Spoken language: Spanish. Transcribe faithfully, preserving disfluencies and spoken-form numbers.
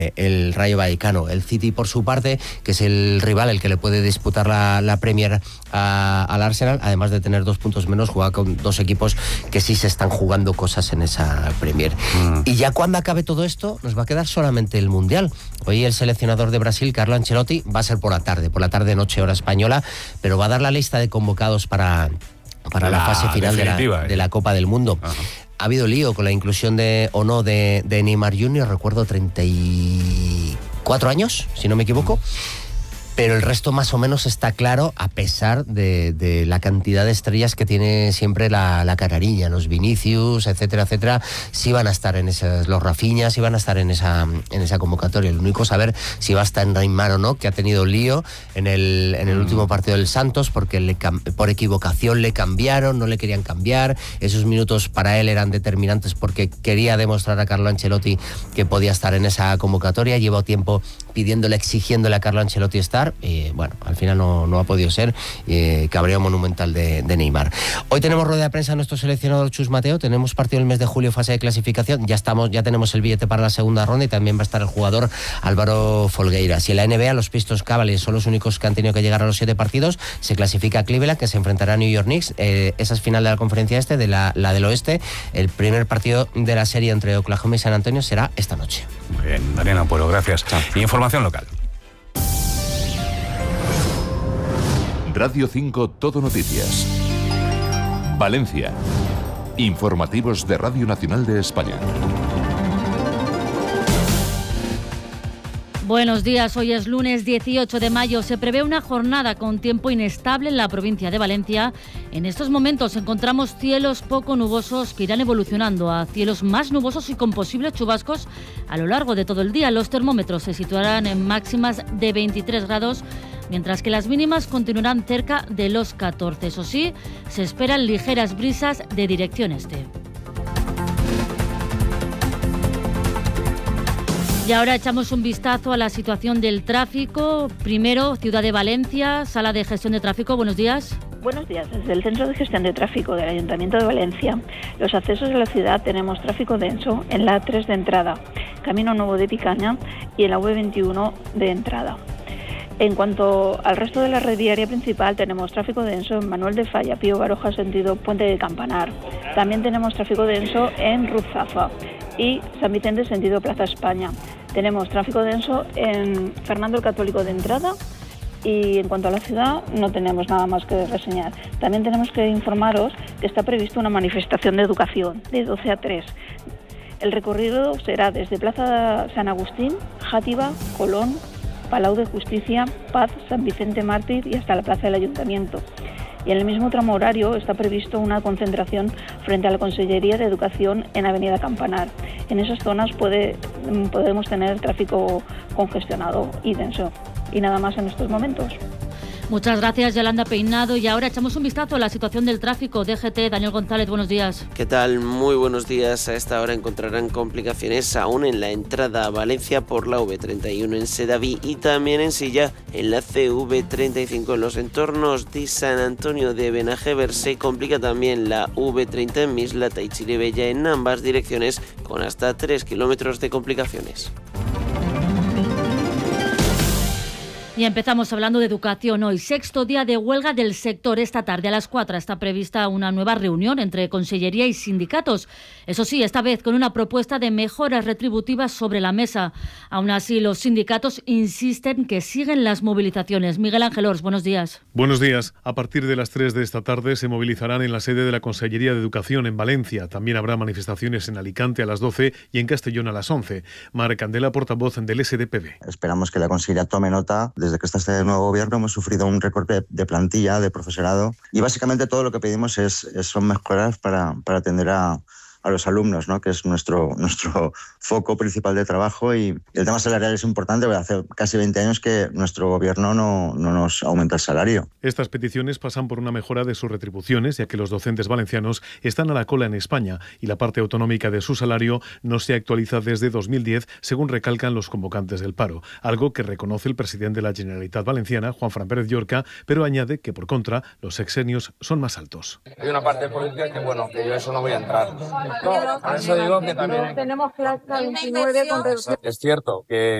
el Rayo Vallecano. El City, por su parte, que es el rival, el que le puede disputar la, la Premier a, al Arsenal, además de tener dos puntos menos, juega con dos equipos que sí se están jugando cosas en esa Premier. Mm. Y ya cuando acabe todo esto, nos va a quedar solamente el Mundial. Hoy el seleccionador de Brasil, Carlo Ancelotti, va a ser por la tarde, por la tarde-noche hora española, pero va a dar la lista de convocados para, para la, la fase final de la, eh. de la Copa del Mundo. Ajá. Ha habido lío con la inclusión de o no de, de Neymar junior, recuerdo treinta y cuatro años, si no me equivoco, pero el resto más o menos está claro, a pesar de, de la cantidad de estrellas que tiene siempre la, la canariña, los Vinicius, etcétera, etcétera, sí van a estar en esas, los Rafinha, sí van a estar en esa, en esa convocatoria. Lo único es saber si va a estar en Neymar o no, que ha tenido lío en el, en el mm. último partido del Santos, porque le, por equivocación le cambiaron, no le querían cambiar, esos minutos para él eran determinantes porque quería demostrar a Carlo Ancelotti que podía estar en esa convocatoria. Lleva tiempo pidiéndole, exigiéndole a Carlo Ancelotti estar, y bueno, al final no, no ha podido ser, eh, cabreo monumental de, de Neymar. Hoy tenemos rueda de prensa a nuestro seleccionador Chus Mateo, tenemos partido el mes de julio, fase de clasificación, ya estamos, ya tenemos el billete para la segunda ronda y también va a estar el jugador Álvaro Folgueiras. Y en la N B A los Pistons Cavaliers son los únicos que han tenido que llegar a los siete partidos, se clasifica Cleveland, que se enfrentará a New York Knicks, eh, esa es final de la conferencia este, de la, la del oeste, el primer partido de la serie entre Oklahoma y San Antonio será esta noche. Muy bien, Mariano Puero, gracias. Chao. Información local. Radio cinco Todo Noticias. Valencia. Informativos de Radio Nacional de España. Buenos días, hoy es lunes dieciocho de mayo. Se prevé una jornada con tiempo inestable en la provincia de Valencia. En estos momentos encontramos cielos poco nubosos que irán evolucionando a cielos más nubosos y con posibles chubascos a lo largo de todo el día. Los termómetros se situarán en máximas de veintitrés grados, mientras que las mínimas continuarán cerca de los catorce. Eso sí, se esperan ligeras brisas de dirección este. Y ahora echamos un vistazo a la situación del tráfico. Primero, Ciudad de Valencia, Sala de Gestión de Tráfico. Buenos días. Buenos días. Desde el Centro de Gestión de Tráfico del Ayuntamiento de Valencia, los accesos a la ciudad tenemos tráfico denso en la A tres de entrada, Camino Nuevo de Picaña y en la U veintiuno de entrada. En cuanto al resto de la red viaria principal, tenemos tráfico denso en Manuel de Falla, Pío Baroja, sentido Puente de Campanar. También tenemos tráfico denso en Ruzafa y San Vicente, sentido Plaza España. Tenemos tráfico denso en Fernando el Católico de entrada y en cuanto a la ciudad no tenemos nada más que reseñar. También tenemos que informaros que está previsto una manifestación de educación de doce a tres. El recorrido será desde Plaza San Agustín, Játiva, Colón, Palau de Justicia, Paz, San Vicente Mártir y hasta la Plaza del Ayuntamiento. Y en el mismo tramo horario está previsto una concentración frente a la Consellería de Educación en Avenida Campanar. En esas zonas puede, podemos tener tráfico congestionado y denso. Y nada más en estos momentos. Muchas gracias, Yolanda Peinado. Y ahora echamos un vistazo a la situación del tráfico. D G T, Daniel González, buenos días. ¿Qué tal? Muy buenos días. A esta hora encontrarán complicaciones aún en la entrada a Valencia por la V treinta y uno en Sedaví y también en Silla en la C V treinta y cinco. En los entornos de San Antonio de Benajever se complica también la V treinta en Mislata y Chirivella en ambas direcciones con hasta tres kilómetros de complicaciones. Y empezamos hablando de educación hoy. Sexto día de huelga del sector. Esta tarde a las cuatro está prevista una nueva reunión entre Consellería y sindicatos. Eso sí, esta vez con una propuesta de mejoras retributivas sobre la mesa. Aún así, los sindicatos insisten que siguen las movilizaciones. Miguel Ángel Ors, buenos días. Buenos días. A partir de las tres de esta tarde se movilizarán en la sede de la Consellería de Educación en Valencia. También habrá manifestaciones en Alicante a las doce y en Castellón a las once. Mar Candela, portavoz del S D P B. Esperamos que la Consellería tome nota. Desde que está este nuevo gobierno hemos sufrido un recorte de plantilla, de profesorado, y básicamente todo lo que pedimos es, es son mejoras para, para atender a, a los alumnos, ¿no? Que es nuestro, nuestro foco principal de trabajo, y el tema salarial es importante porque hace casi veinte años que nuestro gobierno no, no nos aumenta el salario. Estas peticiones pasan por una mejora de sus retribuciones, ya que los docentes valencianos están a la cola en España y la parte autonómica de su salario no se actualiza desde dos mil diez, según recalcan los convocantes del paro, algo que reconoce el presidente de la Generalitat Valenciana, Juanfran Pérez Llorca, pero añade que, por contra, los sexenios son más altos. Hay una parte política que, bueno, que yo eso no voy a entrar. No, por eso digo que también... Tenemos clase veintinueve con reducción. Es cierto que